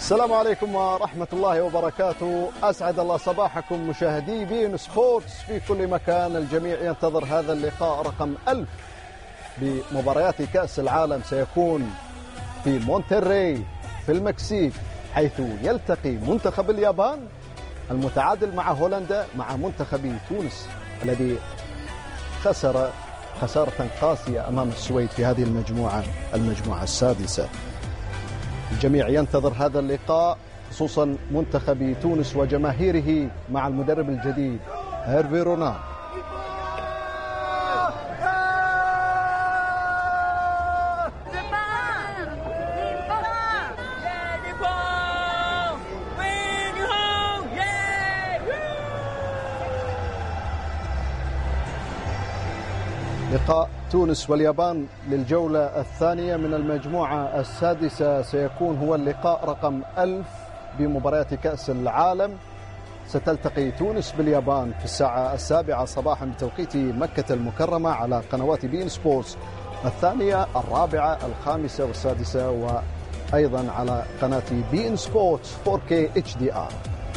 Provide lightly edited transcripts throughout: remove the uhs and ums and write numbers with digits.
السلام عليكم ورحمة الله وبركاته. أسعد الله صباحكم مشاهدي بين سبورتس في كل مكان. الجميع ينتظر هذا اللقاء رقم 1000 بمباريات كأس العالم، سيكون في مونتري في المكسيك، حيث يلتقي منتخب اليابان المتعادل مع هولندا مع منتخب تونس الذي خسر خسارة قاسية أمام السويد في هذه المجموعة السادسة. الجميع ينتظر هذا اللقاء، خصوصا منتخب تونس وجماهيره مع المدرب الجديد هيرفي رونالد. لقاء تونس واليابان للجولة الثانية من المجموعة السادسة سيكون هو اللقاء رقم 1000 بمباريات كأس العالم. ستلتقي تونس باليابان في الساعة 7 صباحا بتوقيت مكة المكرمة على قنوات بين سبورتس الثانية، الرابعة، الخامسة والسادسة، وأيضا على قناة بين سبورتس 4K HDR.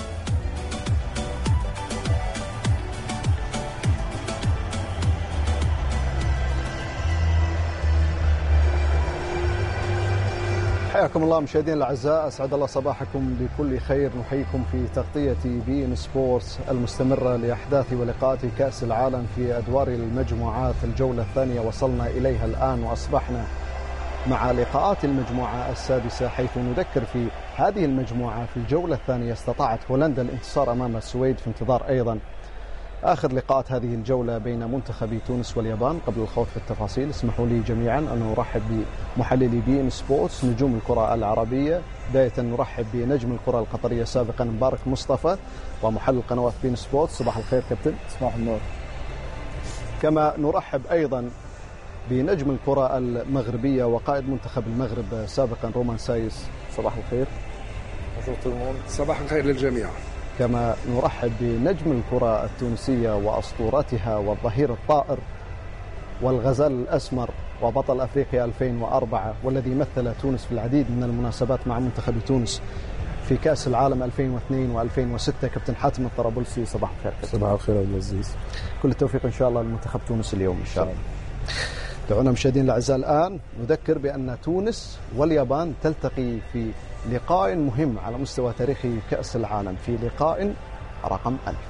حياكم الله مشاهدينا الاعزاء، اسعد الله صباحكم بكل خير. نحييكم في تغطيه بين سبورتس المستمره لاحداث ولقاءات كاس العالم في ادوار المجموعات. الجوله الثانيه وصلنا اليها الان، واصبحنا مع لقاءات المجموعه السادسه، حيث نذكر في هذه المجموعه في الجوله الثانيه استطاعت هولندا الانتصار امام السويد، في انتظار ايضا آخر لقاءات هذه الجولة بين منتخب تونس واليابان. قبل الخوض في التفاصيل اسمحوا لي جميعا أن نرحب بمحللي بين سبورتس نجوم الكرة العربية. بداية نرحب بنجم الكرة القطرية سابقا مبارك مصطفى، ومحلل قنوات بين سبورتس. صباح الخير كابتن. صباح النور. كما نرحب أيضا بنجم الكرة المغربية وقائد منتخب المغرب سابقا رومان سايس. صباح الخير. صباح الخير للجميع. كما نرحب بنجم الكرة التونسية وأسطورتها والظهير الطائر والغزال الأسمر وبطل أفريقيا 2004، والذي مثل تونس في العديد من المناسبات مع منتخب تونس في كأس العالم 2002 و2006، كابتن حاتم الطرابلسي. صباح الخير. صباح الخير عبد العزيز. كل التوفيق إن شاء الله لمنتخب تونس اليوم إن شاء الله. دعونا مشاهدين الأعزاء الآن نذكر بأن تونس واليابان تلتقي في لقاء مهم على مستوى تاريخ كأس العالم، في لقاء رقم 1000.